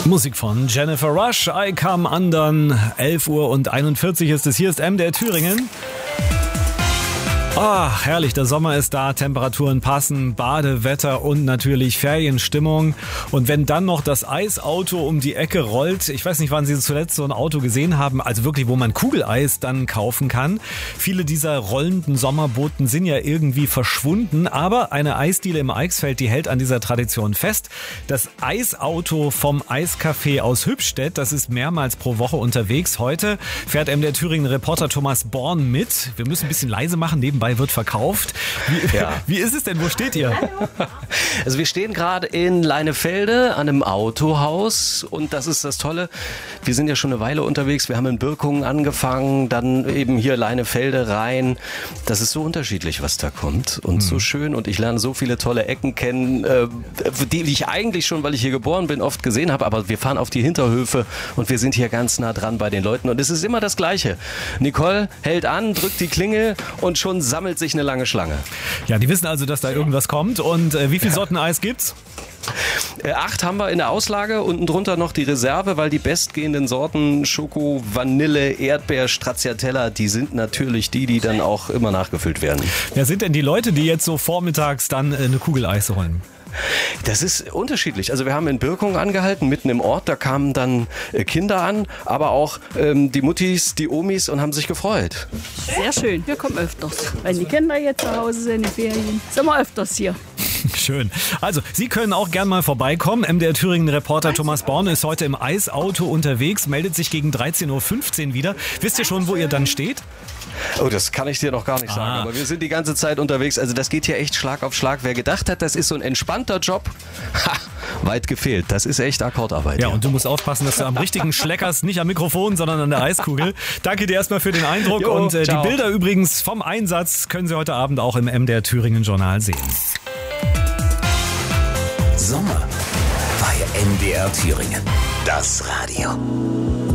Musik von Jennifer Rush, I Come Undone, 11:41 Uhr ist es. Hier ist MDR Thüringen. Ach, herrlich, der Sommer ist da, Temperaturen passen, Badewetter und natürlich Ferienstimmung. Und wenn dann noch das Eisauto um die Ecke rollt, ich weiß nicht, wann Sie zuletzt so ein Auto gesehen haben, also wirklich, wo man Kugeleis dann kaufen kann. Viele dieser rollenden Sommerboten sind ja irgendwie verschwunden, aber eine Eisdiele im Eichsfeld, die hält an dieser Tradition fest. Das Eisauto vom Eiscafé aus Hübstedt, das ist mehrmals pro Woche unterwegs. Heute fährt MDR Thüringen Reporter Thomas Born mit. Wir müssen ein bisschen leise machen, nebenbei wird verkauft. Wie ist es denn? Wo steht ihr? Also wir stehen gerade in Leinefelde an einem Autohaus und das ist das Tolle. Wir sind ja schon eine Weile unterwegs. Wir haben in Birkungen angefangen, dann eben hier Leinefelde rein. Das ist so unterschiedlich, was da kommt und so schön und ich lerne so viele tolle Ecken kennen, die ich eigentlich schon, weil ich hier geboren bin, oft gesehen habe, aber wir fahren auf die Hinterhöfe und wir sind hier ganz nah dran bei den Leuten und es ist immer das Gleiche. Nicole hält an, drückt die Klingel und schon sammelt sich eine lange Schlange. Ja, die wissen also, dass da irgendwas kommt. Und wie viele Sorten Eis gibt's? 8 haben wir in der Auslage, unten drunter noch die Reserve, weil die bestgehenden Sorten Schoko, Vanille, Erdbeer, Stracciatella, die sind natürlich die dann auch immer nachgefüllt werden. Wer sind denn die Leute, die jetzt so vormittags dann eine Kugel Eis rollen? Das ist unterschiedlich. Also wir haben in Birkungen angehalten, mitten im Ort, da kamen dann Kinder an, aber auch die Muttis, die Omis und haben sich gefreut. Sehr schön, wir kommen öfters. Wenn die Kinder jetzt zu Hause sind, in den Ferien, sind wir öfters hier. Schön. Also, Sie können auch gern mal vorbeikommen. MDR Thüringen Reporter Thomas Born ist heute im Eisauto unterwegs, meldet sich gegen 13:15 Uhr wieder. Wisst ihr schon, wo ihr dann steht? Oh, das kann ich dir noch gar nicht sagen, aber wir sind die ganze Zeit unterwegs. Also das geht hier echt Schlag auf Schlag. Wer gedacht hat, das ist so ein entspannter Job, weit gefehlt. Das ist echt Akkordarbeit. Ja, und du musst aufpassen, dass du am richtigen schleckerst, nicht am Mikrofon, sondern an der Eiskugel. Danke dir erstmal für den Eindruck. Jo, und die ciao. Bilder übrigens vom Einsatz können Sie heute Abend auch im MDR Thüringen Journal sehen. Sommer bei MDR Thüringen. Das Radio.